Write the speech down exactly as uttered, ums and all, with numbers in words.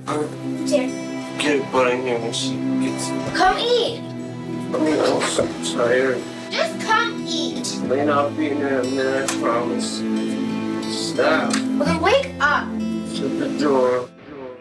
Here. Get a butt in here when she gets it. Come eat. I'm so tired. Just come eat. May not be in there a minute, I promise. Stop. Well, then wake up. Shut the door.